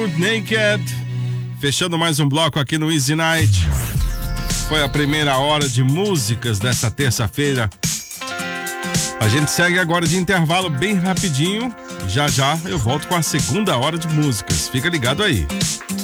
Naked, fechando mais um bloco aqui no Easy Night. Foi a primeira hora de músicas dessa terça-feira. A gente segue agora de intervalo bem rapidinho. Já já eu volto com a segunda hora de músicas. Fica ligado aí.